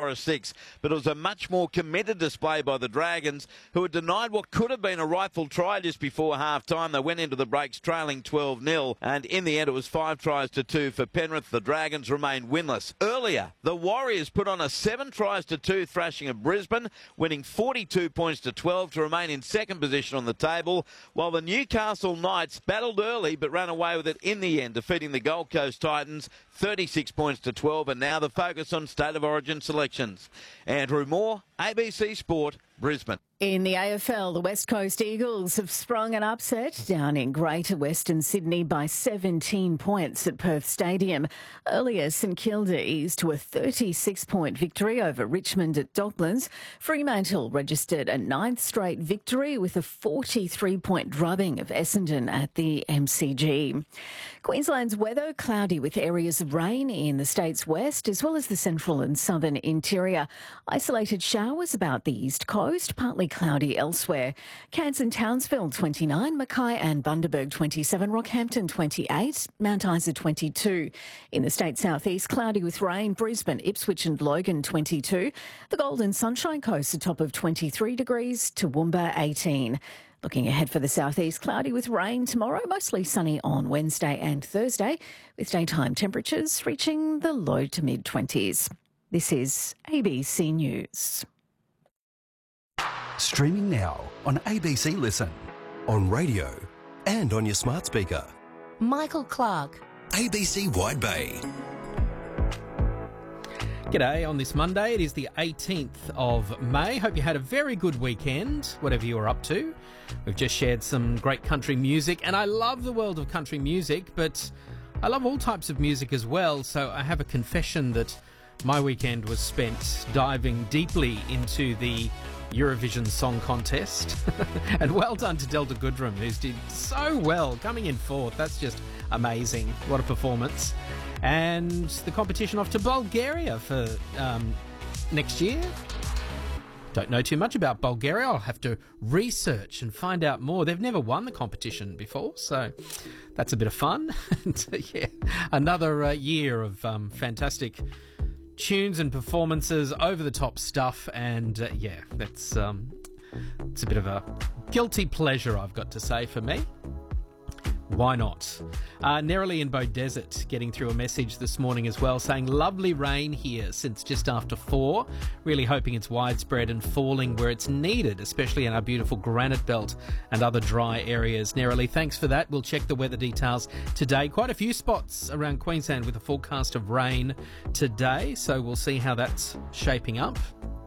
Forest 6. But it was a much more committed display by the Dragons, who had denied what could have been a rightful try just before half-time. They went into the breaks trailing 12-0, and in the end it was 5 tries to 2 for Penrith. The Dragons remained winless. Earlier, the Warriors put on a 7 tries to 2 thrashing of Brisbane, winning 42 points to 12 to remain in second position on the table, while the Newcastle Knights battled early but ran away with it in the end, defeating the Gold Coast Titans 36 points to 12. And now the focus on State of Origin selections. Andrew Moore, ABC Sport, Brisbane. In the AFL, the West Coast Eagles have sprung an upset down in Greater Western Sydney by 17 points at Perth Stadium. Earlier, St Kilda eased to a 36-point victory over Richmond at Docklands. Fremantle registered a 9th straight victory with a 43-point drubbing of Essendon at the MCG. Queensland's weather cloudy with areas of rain in the state's west as well as the central and southern interior. Isolated showers about the east coast, partly cloudy elsewhere. Cairns and Townsville 29, Mackay and Bundaberg 27, Rockhampton 28, Mount Isa 22. In the state southeast, cloudy with rain, Brisbane, Ipswich and Logan 22. The Golden Sunshine Coast a top of 23 degrees, Toowoomba 18. Looking ahead for the southeast, cloudy with rain tomorrow, mostly sunny on Wednesday and Thursday, with daytime temperatures reaching the low to mid-20s. This is ABC News. Streaming now on ABC Listen, on radio and on your smart speaker. Michael Clark. ABC Wide Bay. G'day on this Monday. It is the 18th of May. Hope you had a very good weekend, whatever you were up to. We've just shared some great country music, and I love the world of country music, but I love all types of music as well, so I have a confession that my weekend was spent diving deeply into the Eurovision Song Contest. And well done to Delta Goodrem, who's did so well coming in fourth. That's just amazing. What a performance. And the competition off to Bulgaria for next year. Don't know too much about Bulgaria. I'll have to research and find out more. They've never won the competition before, so that's a bit of fun. And, yeah, another year of fantastic tunes and performances, over-the-top stuff, and yeah, that's it's a bit of a guilty pleasure, I've got to say, for me. Why not? Nerily in Beaudesert getting through a message this morning as well, saying lovely rain here since just after 4. Really hoping it's widespread and falling where it's needed, especially in our beautiful Granite Belt and other dry areas. Nerily, thanks for that. We'll check the weather details today. Quite a few spots around Queensland with a forecast of rain today, so we'll see how that's shaping up.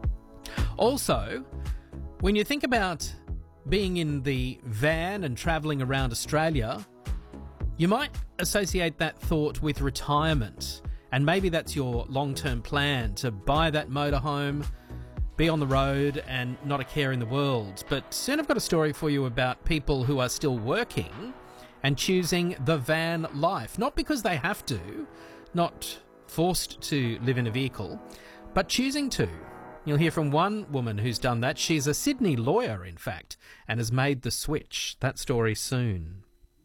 Also, when you think about being in the van and travelling around Australia, you might associate that thought with retirement, and maybe that's your long-term plan, to buy that motorhome, be on the road and not a care in the world. But soon I've got a story for you about people who are still working and choosing the van life, not because they have to, not forced to live in a vehicle, but choosing to. You'll hear from one woman who's done that. She's a Sydney lawyer, in fact, and has made the switch. That story soon.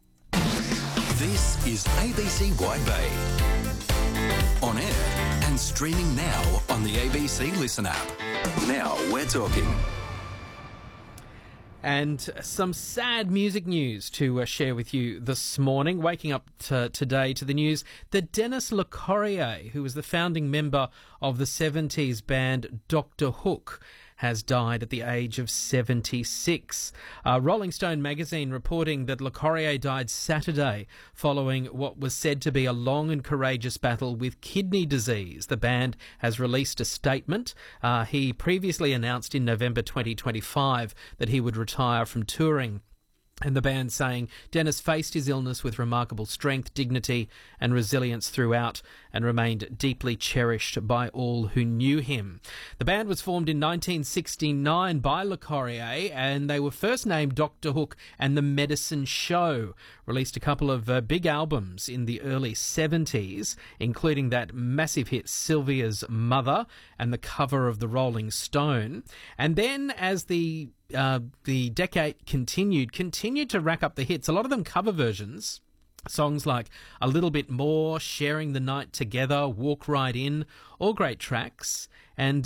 This is ABC Wide Bay. On air and streaming now on the ABC Listen app. Now we're talking. And some sad music news to share with you this morning. Waking up today to the news that Denis Lecorrier, who was the founding member of the 70s band Dr. Hook, has died at the age of 76. Rolling Stone magazine reporting that Lecorrier died Saturday following what was said to be a long and courageous battle with kidney disease. The band has released a statement. He previously announced in November 2025 that he would retire from touring. And the band saying Denis faced his illness with remarkable strength, dignity and resilience throughout and remained deeply cherished by all who knew him. The band was formed in 1969 by Lecorrier, and they were first named Dr. Hook and the Medicine Show. Released a couple of big albums in the early 70s, including that massive hit Sylvia's Mother and the cover of the Rolling Stone. And then as the decade continued to rack up the hits, a lot of them cover versions. Songs like A Little Bit More, Sharing the Night Together, Walk Right In, all great tracks. And